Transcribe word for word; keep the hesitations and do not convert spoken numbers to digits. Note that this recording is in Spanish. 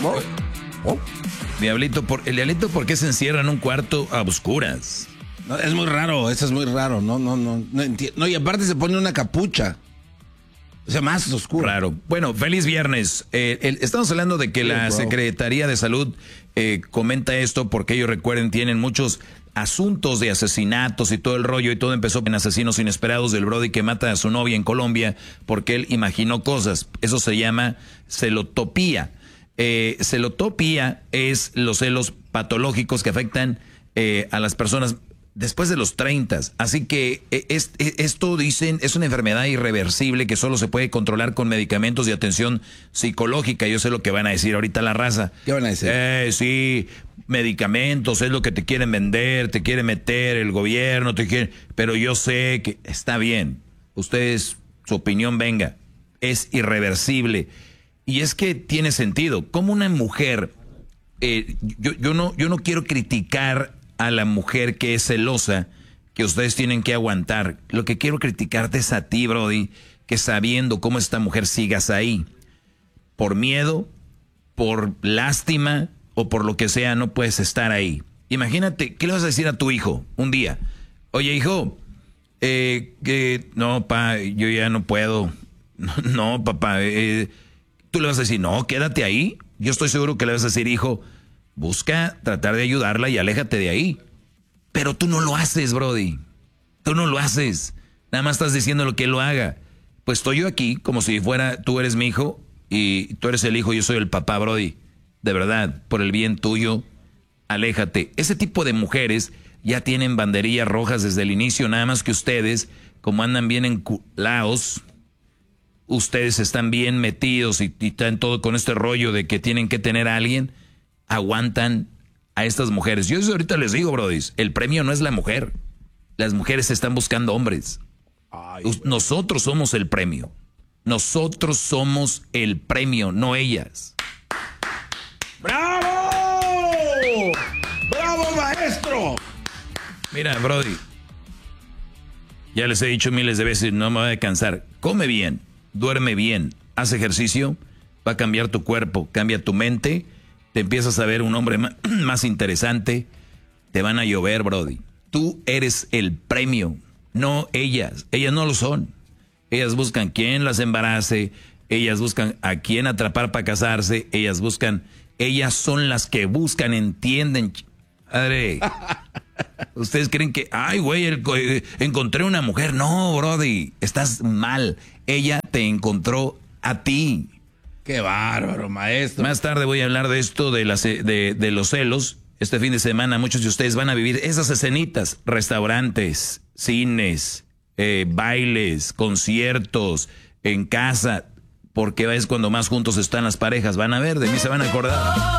Oh, oh. Diablito, por, el diablito, ¿por qué se encierra en un cuarto a oscuras? No, es muy raro, eso es muy raro. No, no, no, no entiendo. No, y aparte se pone una capucha. O sea, más oscuro. Claro. Bueno, feliz viernes. Eh, el, estamos hablando de que sí, la bro. Secretaría de Salud eh, comenta esto porque ellos, recuerden, tienen muchos asuntos de asesinatos y todo el rollo, y todo empezó en asesinos inesperados del brody que mata a su novia en Colombia porque él imaginó cosas. Eso se llama celotopía. Eh, celotopía es los celos patológicos que afectan eh, a las personas después de los treinta. Así que es, es, esto, dicen, es una enfermedad irreversible que solo se puede controlar con medicamentos y atención psicológica. Yo sé lo que van a decir ahorita la raza. ¿Qué van a decir? Eh, sí, medicamentos, es lo que te quieren vender, te quiere meter el gobierno, te quiere... Pero yo sé que está bien. Ustedes, su opinión venga. Es irreversible. Y es que tiene sentido. Como una mujer... Eh, yo, yo, no, yo no quiero criticar a la mujer que es celosa, que ustedes tienen que aguantar. Lo que quiero criticarte es a ti, brody, que sabiendo cómo esta mujer sigas ahí, por miedo, por lástima o por lo que sea, no puedes estar ahí. Imagínate, ¿qué le vas a decir a tu hijo un día? Oye, hijo, eh, que no, pa, yo ya no puedo. No, no papá, eh, tú le vas a decir, no, quédate ahí. Yo estoy seguro que le vas a decir, hijo, busca tratar de ayudarla y aléjate de ahí. Pero tú no lo haces, brody. Tú no lo haces. Nada más estás diciendo lo que él lo haga. Pues estoy yo aquí como si fuera, tú eres mi hijo y tú eres el hijo, yo soy el papá, brody. De verdad, por el bien tuyo, aléjate. Ese tipo de mujeres ya tienen banderillas rojas desde el inicio, nada más que ustedes, como andan bien enculados, ustedes están bien metidos y, y están todo con este rollo de que tienen que tener a alguien, aguantan a estas mujeres. Yo ahorita les digo, brodis, el premio no es la mujer. Las mujeres están buscando hombres. Ay, nosotros somos el premio. Nosotros somos el premio, no ellas. ¡Bravo! ¡Bravo, maestro! Mira, brody, ya les he dicho miles de veces, no me voy a cansar. Come bien, duerme bien, haz ejercicio, va a cambiar tu cuerpo, cambia tu mente, te empiezas a ver un hombre más interesante, te van a llover, brody. Tú eres el premio, no ellas. Ellas no lo son. Ellas buscan quién las embarace, ellas buscan a quién atrapar para casarse, ellas buscan, ellas son las que buscan, entienden. Padre, ustedes creen que, ay, güey, encontré una mujer. No, brody, estás mal. Ella te encontró a ti. Qué bárbaro, maestro. Más tarde voy a hablar de esto, de, las, de, de los celos. Este fin de semana muchos de ustedes van a vivir esas escenitas. Restaurantes, cines, eh, bailes, conciertos, en casa. Porque es cuando más juntos están las parejas. Van a ver, de mí se van a acordar.